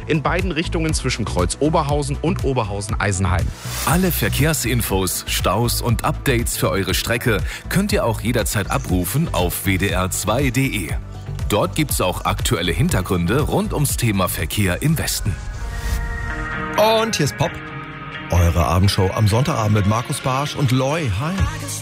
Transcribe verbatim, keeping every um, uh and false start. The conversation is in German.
in beiden Richtungen zwischen Kreuz Oberhausen und Oberhausen-Eisenheim. Alle Verkehrsinfos, Staus und Updates für eure Strecke könnt ihr auch jederzeit abrufen auf w d r zwei punkt d e. Dort gibt's auch aktuelle Hintergründe rund ums Thema Verkehr im Westen. Und hier ist Pop, eure Abendshow am Sonntagabend mit Markus Barsch und Loy. Hi.